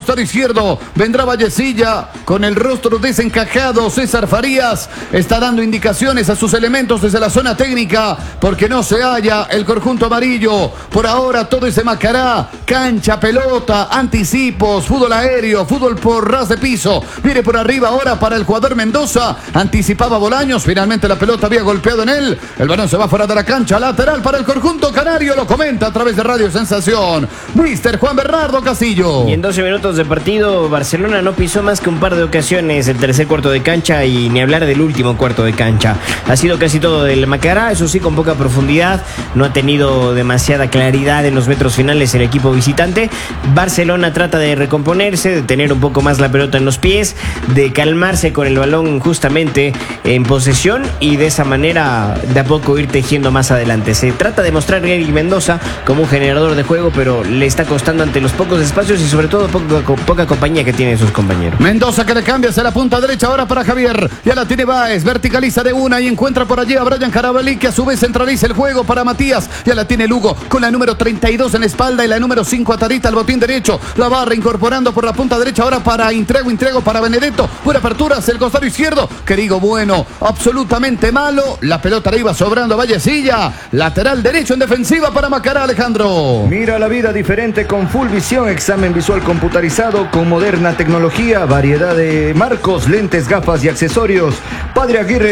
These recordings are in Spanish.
costado izquierdo. Vendrá Vallecilla con el rostro desencajado. César Farías está dando indicaciones a sus elementos desde la zona técnica porque no se halla el conjunto amarillo. Por ahora todo es de Macará. Cancha, pelota, anticipos, fútbol aéreo, fútbol por ras de piso. Viene por arriba ahora para el jugador Mendoza. Anticipaba Bolaños. Finalmente la pelota había golpeado en él. El balón se va fuera de la cancha. Lateral para el conjunto canario. Lo comenta a través de Radio Sensación Mister Juan Bernardo Castillo. Y en 12 minutos de partido, Barcelona no pisó más que un par de ocasiones el tercer cuarto de cancha y ni hablar del último cuarto de cancha. Ha sido casi todo del Macará, eso sí, con poca profundidad. No ha tenido demasiada claridad en los metros finales el equipo visitante. Barcelona trata de recomponerse, de tener un poco más la pelota en los pies, de calmarse con el balón justamente en posesión y de esa manera de a poco ir tejiendo más adelante. Se trata de mostrar a Eric Mendoza como un generador de juego, pero le está costando ante los pocos espacios y sobre todo poca compañía que tienen sus compañeros. Mendoza que le cambia hacia la punta derecha ahora para Javier. Ya la tiene Báez, verticaliza de una y encuentra por allí a Brian Carabalí, que a su vez centraliza el juego para Matías. Ya la tiene Lugo con la número 32 en la espalda y la número 5 atadita al botín derecho. La va reincorporando por la punta derecha ahora para Intrego para Benedetto. Buena apertura hacia el costado izquierdo. Querido bueno, absolutamente malo. La pelota le iba sobrando a Vallecilla. Lateral derecho en defensiva para Macará, Alejandro. Mira la vida diferente con Full Visión, examen visual computarizado con moderna tecnología, variedad de marcos, lentes, gafas y accesorios. Padre Aguirre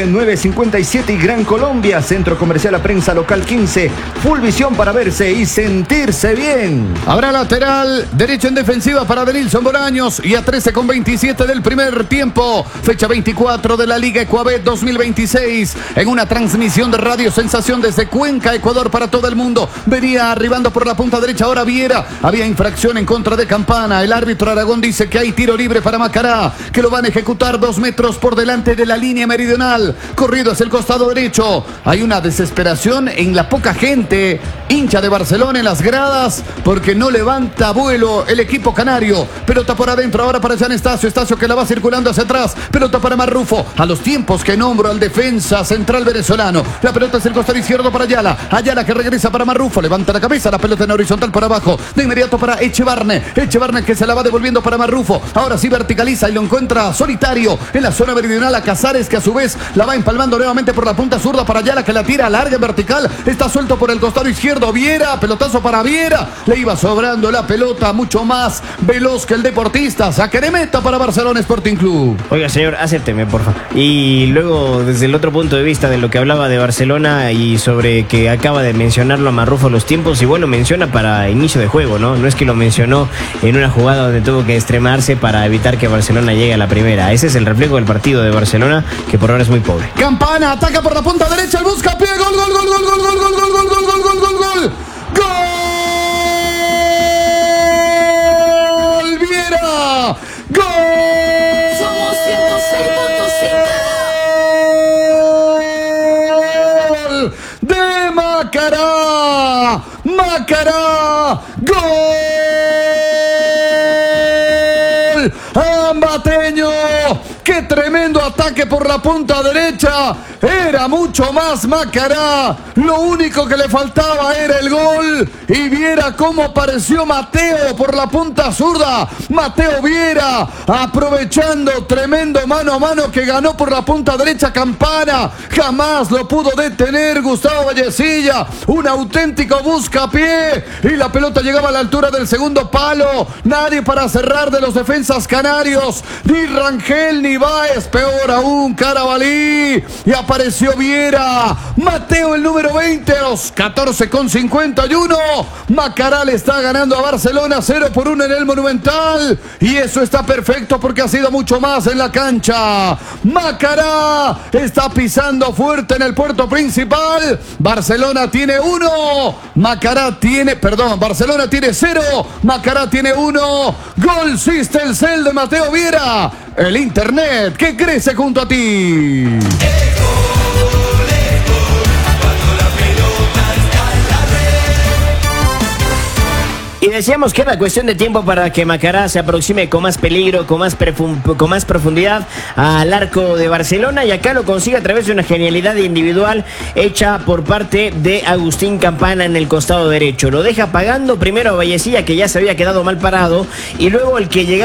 957 y Gran Colombia, Centro Comercial La Prensa Local 15. Full Visión para verse y sentirse bien. Habrá lateral derecho en defensiva para Denilson Bolaños y a 13:27 del primer tiempo, fecha 24 de la Liga Ecuabet 2026, en una transmisión de Radio Sensación desde Cuenca, Ecuador, para todo el mundo. Venía arribando por la punta derecha ahora Viera. Había infracción en contra de Campana. El árbitro Aragón dice que hay tiro libre para Macará, que lo van a ejecutar 2 metros por delante de la línea meridional. Corrido hacia el costado derecho. Hay una desesperación en la poca gente hincha de Barcelona en las gradas porque no levanta vuelo el equipo canario. Pelota por adentro ahora para Jan Estacio. Estacio que la va circulando hacia atrás. Pelota para Marrufo. A los tiempos que nombro al defensa central venezolano. La pelota es el costado izquierdo para Ayala. Ayala que regresa para Marrufo. Levanta la cabeza. La pelota en horizontal por abajo. De inmediato para Echevarne. Echevarne que se la va devolviendo para Marrufo. Ahora sí verticaliza y lo encuentra solitario en la zona meridional a Casares, que a su vez la va empalmando nuevamente por la punta zurda para Ayala, que la tira larga en vertical. Está suelto por el costado izquierdo. Viera. Pelotazo para Viera. Le iba sobrando la pelota, mucho más veloz que el deportista. Saque de meta para Barcelona Sporting Club. Oiga, señor, acépteme, por favor. Y luego, desde el otro punto de vista de lo que hablaba de Barcelona y sobre que acaba de mencionarlo a Marrufo los tiempos, y bueno, menciona para inicio de juego, ¿no? No es que lo mencionó en una jugada donde tuvo que extremarse para evitar que Barcelona llegue a la primera. Ese es el reflejo del partido de Barcelona, que por ahora es muy pobre. Campana ataca por la punta derecha, el buscapié, gol, gol, gol, gol, gol, gol, gol, gol, gol, gol, gol, gol, gol, gol. ¡Gol! ¡Viera! ¡Gol! Somos 106.5. ¡De Macará! ¡Macará! ¡Gol! ¡Ambateño! ¡Qué tremendo ataque por la punta derecha! Era mucho más Macará. Lo único que le faltaba era el gol. Y viera cómo apareció Mateo por la punta zurda. Mateo Viera aprovechando tremendo mano a mano que ganó por la punta derecha Campana. Jamás lo pudo detener Gustavo Vallecilla. Un auténtico buscapié. Y la pelota llegaba a la altura del segundo palo. Nadie para cerrar de los defensas canarios. Ni Rangel ni Báez. Peor aún Carabalí. Y apareció Viera. Mateo el número 20 a los 14:51. Macará le está ganando a Barcelona 0-1 en el Monumental. Y eso está perfecto porque ha sido mucho más en la cancha. Macará está pisando fuerte en el puerto principal. Barcelona tiene 1. Barcelona tiene 0. Macará tiene 1. Gol Sistelcel de Mateo Viera. El internet que crece junto a ti. Y decíamos que era cuestión de tiempo para que Macará se aproxime con más peligro, con más profundidad al arco de Barcelona, y acá lo consigue a través de una genialidad individual hecha por parte de Agustín Campana en el costado derecho. Lo deja pagando primero a Vallecilla, que ya se había quedado mal parado, y luego el que llegaba